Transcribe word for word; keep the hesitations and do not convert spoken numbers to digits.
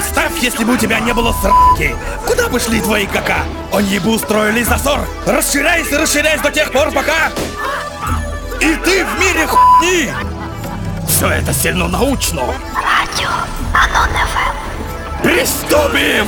Представь, если бы у тебя не было сраки. Куда бы шли твои кака? Они бы устроили засор. Расширяйся, расширяйся до тех пор, пока... И ты в мире хуйни! Все это сильно научно. Радіо Анон еф ем. Приступим!